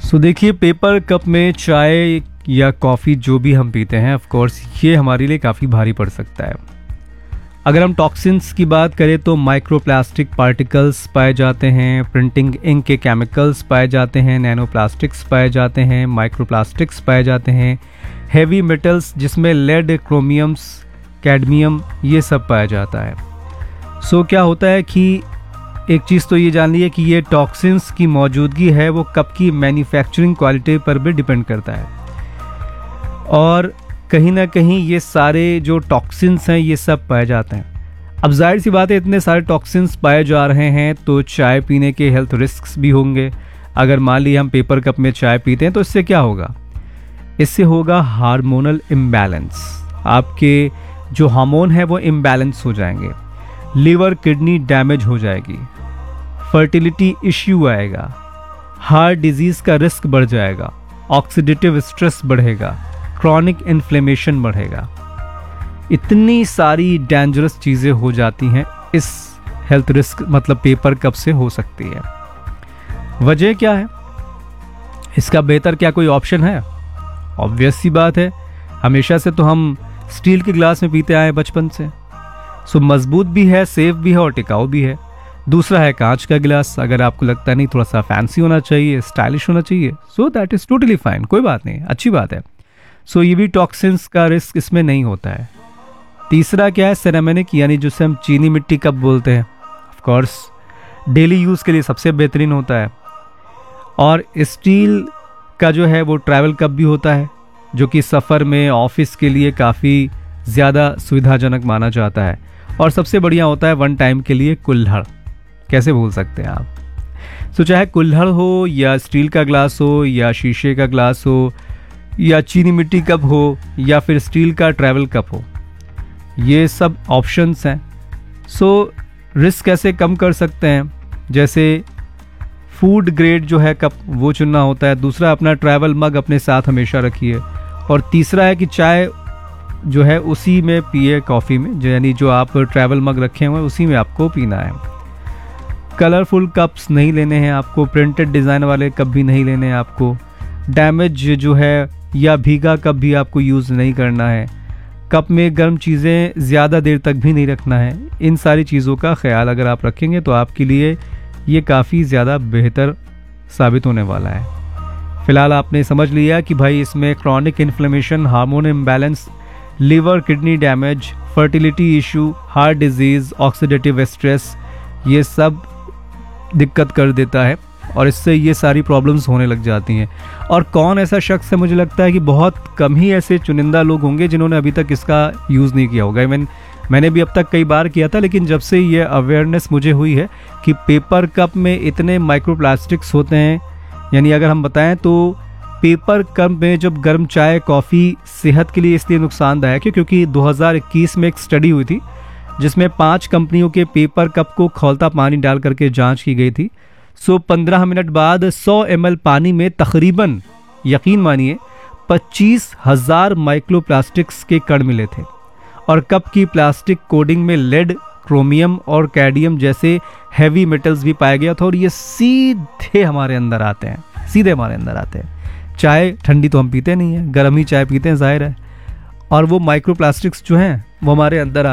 देखिए, paper cup में चाय या कॉफ़ी जो भी हम पीते हैं, ऑफ कोर्स ये हमारे लिए काफ़ी भारी पड़ सकता है। अगर हम टॉक्सिन्स की बात करें तो माइक्रोप्लास्टिक पार्टिकल्स पाए जाते हैं, प्रिंटिंग इंक के केमिकल्स पाए जाते हैं, नैनो प्लास्टिक्स पाए जाते हैं, माइक्रोप्लास्टिक्स पाए जाते हैं, हैवी मेटल्स जिसमें लेड, क्रोमियम्स, कैडमियम ये सब पाया जाता है। क्या होता है कि एक चीज़ तो ये जान लीजिए कि ये टॉक्सिन्स की मौजूदगी है वो कप की मैन्युफैक्चरिंग क्वालिटी पर भी डिपेंड करता है, और कहीं ना कहीं ये सारे जो टॉक्सिन्स हैं ये सब पाए जाते हैं। अब जाहिर सी बात है, इतने सारे टॉक्सिन्स पाए जा रहे हैं तो चाय पीने के हेल्थ रिस्क्स भी होंगे। अगर मान लीजिए हम पेपर कप में चाय पीते हैं तो इससे क्या होगा? इससे होगा हार्मोनल इम्बैलेंस। आपके जो हार्मोन है वो इम्बैलेंस हो जाएंगे, लिवर किडनी डैमेज हो जाएगी, फर्टिलिटी इश्यू आएगा, हार्ट डिजीज का रिस्क बढ़ जाएगा, ऑक्सीडेटिव स्ट्रेस बढ़ेगा, क्रॉनिक इन्फ्लेमेशन बढ़ेगा। इतनी सारी डेंजरस चीज़ें हो जाती हैं, इस हेल्थ रिस्क मतलब पेपर कप से हो सकती है। वजह क्या है? इसका बेहतर क्या कोई ऑप्शन है? ऑब्वियस सी बात है, हमेशा से तो हम स्टील के ग्लास में पीते आए बचपन से। मजबूत भी है, सेफ भी है और टिकाऊ भी है। दूसरा है कांच का गिलास। अगर आपको लगता नहीं थोड़ा सा फैंसी होना चाहिए, स्टाइलिश होना चाहिए, दैट इज टोटली फाइन, कोई बात नहीं, अच्छी बात है। ये भी टॉक्सिन्स का रिस्क इसमें नहीं होता है। तीसरा क्या है? सेरेमिक, यानी जिसे हम चीनी मिट्टी कप बोलते हैं। ऑफ कोर्स डेली यूज़ के लिए सबसे बेहतरीन होता है। और स्टील का जो है वो ट्रैवल कप भी होता है, जो कि सफ़र में, ऑफिस के लिए काफ़ी ज़्यादा सुविधाजनक माना जाता है। और सबसे बढ़िया होता है वन टाइम के लिए कुल्हड़। कैसे भूल सकते हैं आप? चाहे कुल्हड़ हो या स्टील का ग्लास हो या शीशे का ग्लास हो या चीनी मिट्टी कप हो या फिर स्टील का ट्रैवल कप हो, ये सब ऑप्शंस हैं। रिस्क कैसे कम कर सकते हैं? जैसे फूड ग्रेड जो है कप वो चुनना होता है। दूसरा, अपना ट्रैवल मग अपने साथ हमेशा रखिए। और तीसरा है कि चाय जो है उसी में पिए, कॉफ़ी में, यानी जो आप ट्रैवल मग रखे हुए हैं उसी में आपको पीना है। कलरफुल कप्स नहीं लेने हैं आपको, प्रिंटेड डिज़ाइन वाले कप भी नहीं लेने हैं आपको, डैमेज जो है या भीगा कप भी आपको यूज़ नहीं करना है, कप में गर्म चीज़ें ज़्यादा देर तक भी नहीं रखना है। इन सारी चीज़ों का ख्याल अगर आप रखेंगे तो आपके लिए ये काफ़ी ज़्यादा बेहतर साबित होने वाला है। फ़िलहाल आपने समझ लिया कि भाई इसमें chronic inflammation, hormone imbalance, liver kidney damage, fertility issue, heart disease, oxidative stress, ये सब दिक्कत कर देता है और इससे ये सारी प्रॉब्लम्स होने लग जाती हैं। और कौन ऐसा शख्स है, मुझे लगता है कि बहुत कम ही ऐसे चुनिंदा लोग होंगे जिन्होंने अभी तक इसका यूज़ नहीं किया होगा। मैंने भी अब तक कई बार किया था, लेकिन जब से ये अवेयरनेस मुझे हुई है कि पेपर कप में इतने माइक्रोप्लास्टिक्स होते हैं, यानी अगर हम बताएं तो पेपर कप में जब गर्म चाय, कॉफ़ी सेहत के लिए इसलिए नुकसानदायक है क्योंकि 2021 में एक स्टडी हुई थी जिसमें 5 कंपनियों के पेपर कप को खौलता पानी डाल करके जांच की गई थी। 15 मिनट बाद 100 ml पानी में तकरीबन, यकीन मानिए, 25,000 माइक्रोप्लास्टिक्स के कण मिले थे। और कप की प्लास्टिक कोडिंग में लेड, क्रोमियम और कैडमियम जैसे हैवी मेटल्स भी पाया गया था। और ये सीधे हमारे अंदर आते हैं, चाय ठंडी तो हम पीते नहीं हैं, गर्म ही चाय पीते हैं, जाहिर है। और वो माइक्रोप्लास्टिक्स जो हैं वो हमारे अंदर